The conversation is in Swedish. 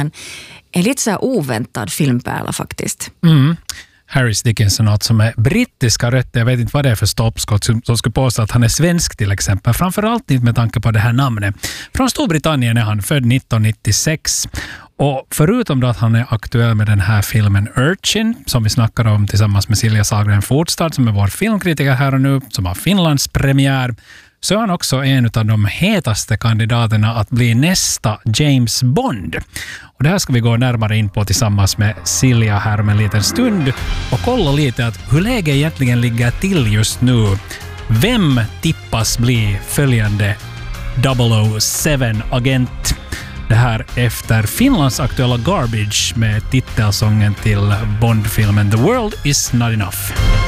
en lite så här oväntad filmpärla faktiskt. Harris Dickinson, något som är brittiska rötter. Jag vet inte vad det är för stolpskott som skulle påstå att han är svensk till exempel. Framförallt inte med tanke på det här namnet. Från Storbritannien är han född 1996. Och förutom att han är aktuell med den här filmen Urchin, som vi snackar om tillsammans med Silja Sahlgren Fortstad, som är vår filmkritiker här och nu, som har Finlands premiär, så är han också en av de hetaste kandidaterna att bli nästa James Bond. Och det här ska vi gå närmare in på tillsammans med Silja här om en liten stund och kolla lite att hur läget egentligen ligger till just nu. Vem tippas bli följande 007-agent? Det här efter Finlands aktuella Garbage med titelsången till Bondfilmen The World Is Not Enough.